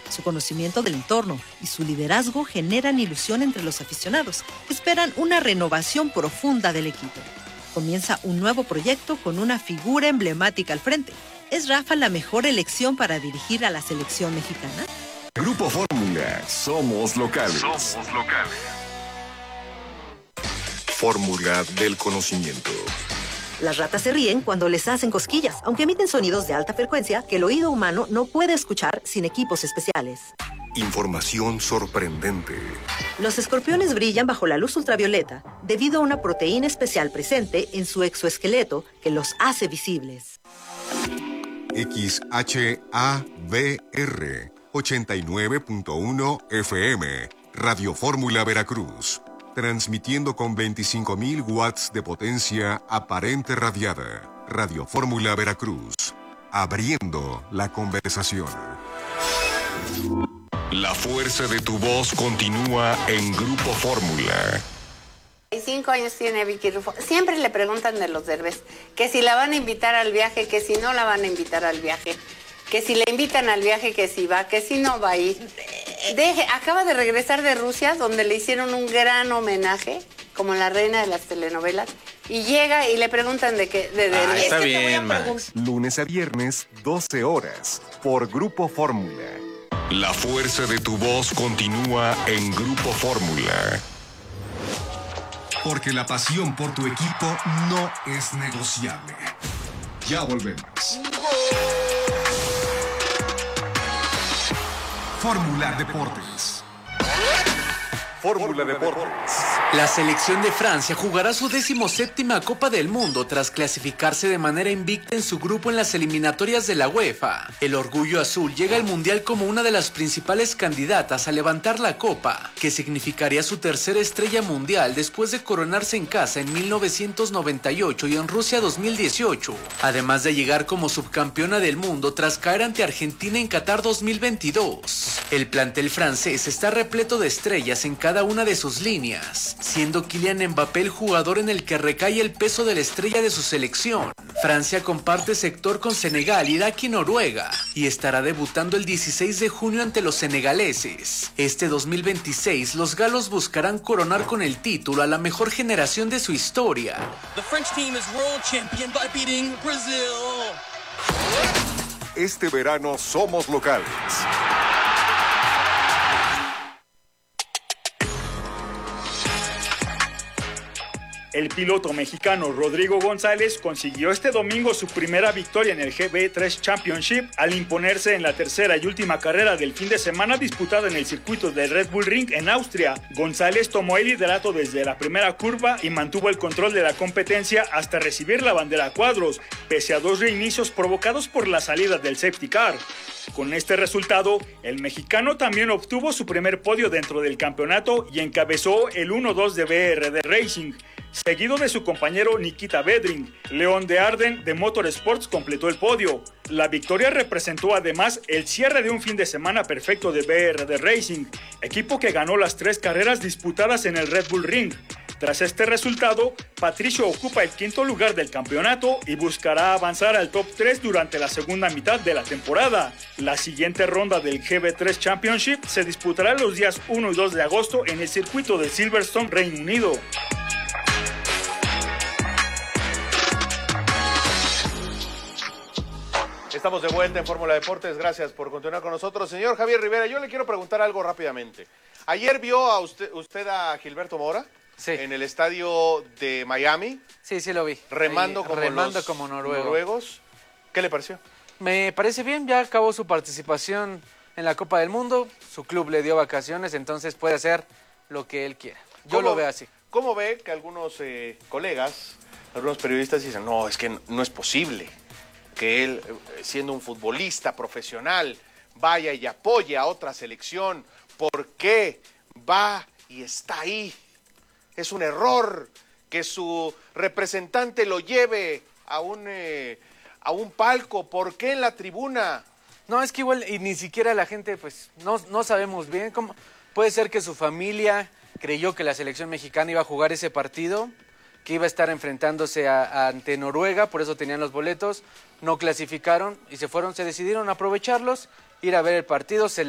Su conocimiento del entorno y su liderazgo generan ilusión entre los aficionados, que esperan una renovación profunda del equipo. Comienza un nuevo proyecto con una figura emblemática al frente. ¿Es Rafa la mejor elección para dirigir a la selección mexicana? Grupo Fórmula, somos locales. Somos locales. Fórmula del conocimiento. Las ratas se ríen cuando les hacen cosquillas, aunque emiten sonidos de alta frecuencia que el oído humano no puede escuchar sin equipos especiales. Información sorprendente. Los escorpiones brillan bajo la luz ultravioleta debido a una proteína especial presente en su exoesqueleto que los hace visibles. XHABR 89.1 FM, Radio Fórmula Veracruz. Transmitiendo con 25.000 watts de potencia aparente radiada. Radio Fórmula Veracruz. Abriendo la conversación. La fuerza de tu voz continúa en Grupo Fórmula. 5 años tiene Vicky Rufo. Siempre le preguntan de los Derbez, que si la van a invitar al viaje, que si no la van a invitar al viaje, que si la invitan al viaje, que si va, que si no va a ir. Acaba de regresar de Rusia, donde le hicieron un gran homenaje, como la reina de las telenovelas, y llega y le preguntan de qué. Está bien, Max. Lunes a viernes, 12 horas, por Grupo Fórmula. La fuerza de tu voz continúa en Grupo Fórmula. Porque la pasión por tu equipo no es negociable. Ya volvemos. Fórmula Deportes. Fórmula Deportes. La selección de Francia jugará su 17ª Copa del Mundo tras clasificarse de manera invicta en su grupo en las eliminatorias de la UEFA. El orgullo azul llega al Mundial como una de las principales candidatas a levantar la copa, que significaría su tercera estrella mundial después de coronarse en casa en 1998 y en Rusia 2018, además de llegar como subcampeona del mundo tras caer ante Argentina en Qatar 2022. El plantel francés está repleto de estrellas en cada una de sus líneas, siendo Kylian Mbappé el jugador en el que recae el peso de la estrella de su selección. Francia comparte sector con Senegal, Irak y Noruega, y estará debutando el 16 de junio ante los senegaleses. Este 2026, los galos buscarán coronar con el título a la mejor generación de su historia. The French team is world champion by beating Brazil. Este verano somos locales. El piloto mexicano Rodrigo González consiguió este domingo su primera victoria en el GB3 Championship al imponerse en la tercera y última carrera del fin de semana disputada en el circuito del Red Bull Ring en Austria. González tomó el liderato desde la primera curva y mantuvo el control de la competencia hasta recibir la bandera a cuadros, pese a 2 reinicios provocados por la salida del safety car. Con este resultado, el mexicano también obtuvo su primer podio dentro del campeonato y encabezó el 1-2 de BRD Racing, seguido de su compañero Nikita Bedring. León de Arden de Motorsports completó el podio. La victoria representó además el cierre de un fin de semana perfecto de BRD Racing, equipo que ganó las 3 carreras disputadas en el Red Bull Ring. Tras este resultado, Patricio ocupa el 5º lugar del campeonato y buscará avanzar al top 3 durante la segunda mitad de la temporada. La siguiente ronda del GB3 Championship se disputará los días 1 y 2 de agosto en el circuito de Silverstone, Reino Unido. Estamos de vuelta en Fórmula Deportes, gracias por continuar con nosotros. Señor Javier Rivera, yo le quiero preguntar algo rápidamente. ¿Ayer vio a usted a Gilberto Mora? Sí. En el estadio de Miami. Sí, sí lo vi. Remando como noruegos. ¿Qué le pareció? Me parece bien, ya acabó su participación en la Copa del Mundo, su club le dio vacaciones, entonces puede hacer lo que él quiera. Yo lo veo así. ¿Cómo ve que algunos colegas, algunos periodistas dicen, no, es que no es posible que él, siendo un futbolista profesional, vaya y apoye a otra selección? ¿Por qué va y está ahí? Es un error que su representante lo lleve a un palco. ¿Por qué en la tribuna? No, es que igual, y ni siquiera la gente, pues, no sabemos bien cómo. Puede ser que su familia creyó que la selección mexicana iba a jugar ese partido, que iba a estar enfrentándose ante Noruega, por eso tenían los boletos, no clasificaron y se decidieron aprovecharlos, ir a ver el partido,